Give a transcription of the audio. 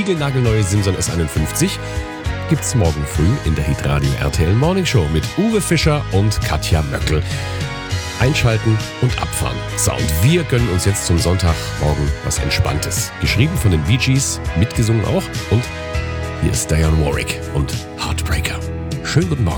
niegelnagelneue Simson S51 gibt's morgen früh in der Hitradio RTL Morning Show mit Uwe Fischer und Katja Möckel. Einschalten und abfahren. So, und wir gönnen uns jetzt zum Sonntagmorgen was Entspanntes. Geschrieben von den Bee Gees, mitgesungen auch. Und hier ist Dionne Warwick und Heartbreaker. Schönen guten Morgen.